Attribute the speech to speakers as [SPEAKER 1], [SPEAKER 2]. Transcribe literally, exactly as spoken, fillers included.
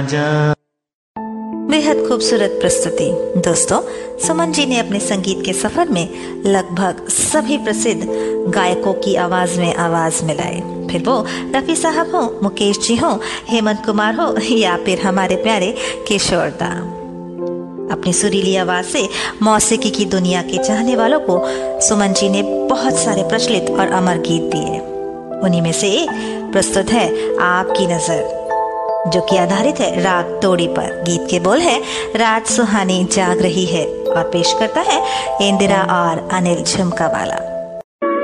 [SPEAKER 1] जा
[SPEAKER 2] बेहद खूबसूरत प्रस्तुति। दोस्तों, सुमन जी ने अपने संगीत के सफर में लगभग सभी प्रसिद्ध गायकों की आवाज में आवाज मिलाई, फिर वो रफी साहब हो, मुकेश जी हो, हेमंत कुमार हो या फिर हमारे प्यारे किशोर दा। अपनी सुरीली आवाज से मौसीकी की दुनिया के चाहने वालों को सुमन जी ने बहुत सारे प्रचलित और अमर गीत दिए। उन्हीं में से एक प्रस्तुत है आपकी नजर, जो कि आधारित है राग तोड़ी पर। गीत के बोल है रात सुहानी जाग रही है और पेश करता है इंदिरा और अनिल झुमका वाला।